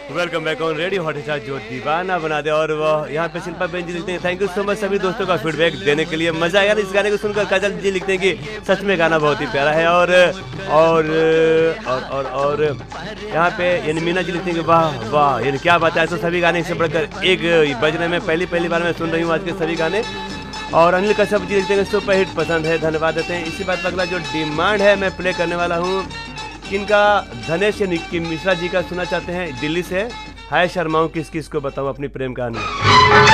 Welcome back on radio hot star जो दीवाना बना दे। और वह यहाँ पे शिल्पा बेन जी लिखते हैं थैंक यू सो मच सभी दोस्तों का फीडबैक देने के लिए। मजा आया इस गाने को सुनकर। काजल जी लिखते हैं कि सच में गाना बहुत ही प्यारा है। और यहाँ पे यानी मीना जी लिखते हैं कि वाह वाह यानी क्या बात है। तो सभी गाने से बढ़कर एक बजने में पहली बार मैं सुन रही हूँ आज के सभी गाने। और अनिल कश्यप जी लिखते हैं सुपर हिट पसंद है, धन्यवाद देते हैं। इसी बात पर अगला जो डिमांड है मैं प्ले करने वाला हूँ किनका, धनेश निक्की मिश्रा जी का सुनना चाहते हैं दिल्ली से। हाय शर्माऊँ किस किस को बताऊँ अपनी प्रेम कहानी।